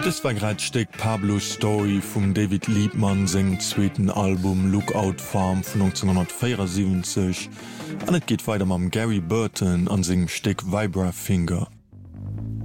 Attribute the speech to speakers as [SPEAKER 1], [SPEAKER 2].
[SPEAKER 1] Das war grad Steck Pablo Story vum David Liebmann seng zweten Album Lookout Farm von 1974 an et geht weiter am Gary Burton an segem Steck Vibra Finger.